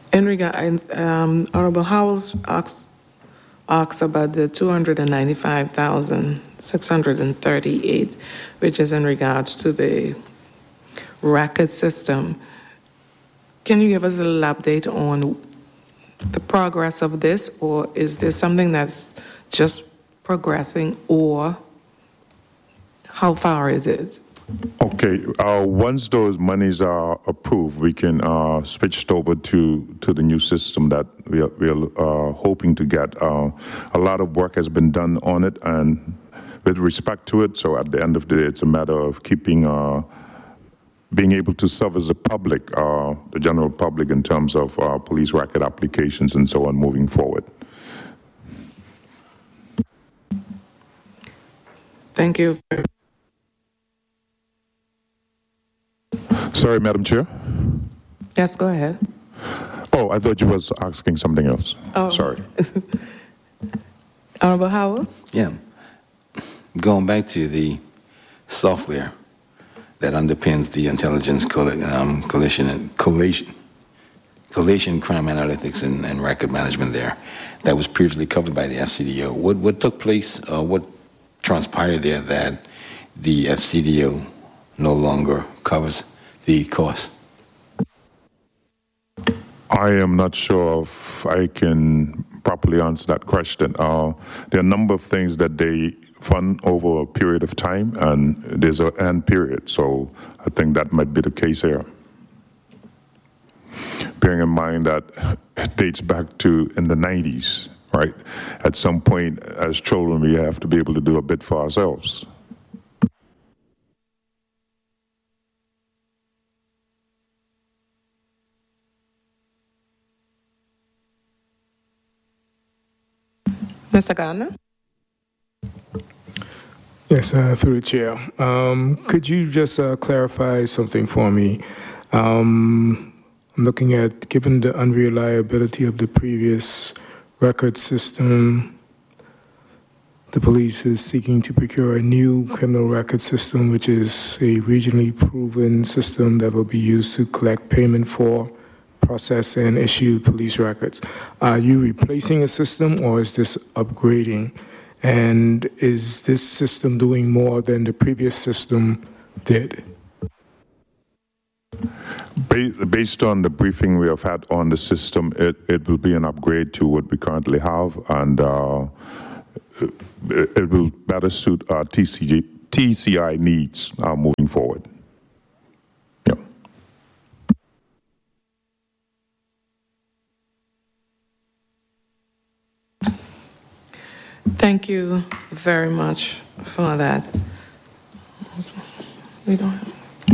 In regard, Honorable Howells asks about the 295,638, which is in regards to the record system. Can you give us a little update on the progress of this, or is this something that's just progressing, or how far is it? Okay, once those monies are approved, we can switch over to the new system that we are hoping to get. A lot of work has been done on it, and with respect to it, so at the end of the day, it's a matter of keeping, being able to serve as the public, the general public, in terms of police record applications and so on moving forward. Thank you. Sorry, Madam Chair? Yes, go ahead. Oh, I thought you was asking something else. Oh. Sorry. Honorable Howell? Yeah. Going back to the software that underpins the intelligence collation crime analytics and record management there, that was previously covered by the FCDO. What took place, what transpired there that the FCDO no longer covers the cost? I am not sure if I can properly answer that question. There are a number of things that they fund over a period of time, and there's an end period, so I think that might be the case here. Bearing in mind that it dates back to in the 90s, right? At some point, as children, we have to be able to do a bit for ourselves. Mr. Gardner? Yes, through the chair. Could you just clarify something for me? I'm looking at, given the unreliability of the previous record system, the police is seeking to procure a new criminal record system, which is a regionally proven system that will be used to collect payment for, process, and issue police records. Are you replacing a system, or is this upgrading? And is this system doing more than the previous system did? Based on the briefing we have had on the system, it will be an upgrade to what we currently have, and it will better suit our TCI needs moving forward. Yeah. Thank you very much for that. We don't have...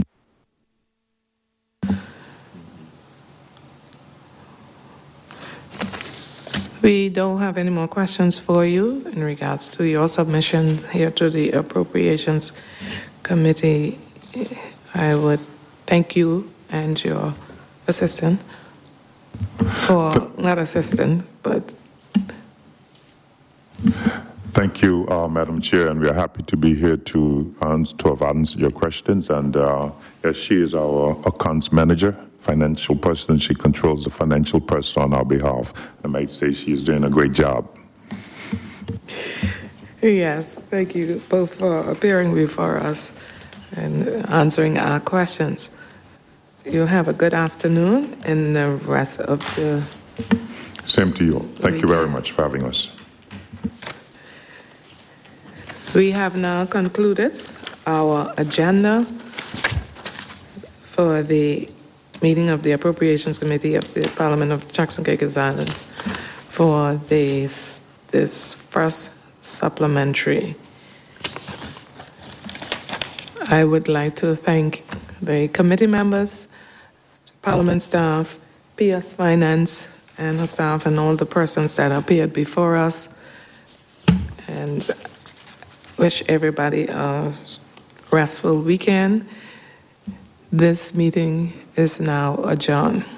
We don't have any more questions for you in regards to your submission here to the Appropriations Committee. I would thank you and your assistant for, not assistant, but... Thank you, Madam Chair, and we are happy to be here to have answered your questions. And yes, she is our accounts manager, financial person. She controls the financial person on our behalf. I might say she is doing a great job. Yes, thank you both for appearing before us and answering our questions. You have a good afternoon and the rest of the... Same to you. Thank you very much for having us. We have now concluded our agenda for the meeting of the Appropriations Committee of the Parliament of Turks and Caicos Islands for this first supplementary. I would like to thank the committee members, Parliament staff, PS Finance and her staff, and all the persons that appeared before us, and wish everybody a restful weekend. This meeting is now adjourned.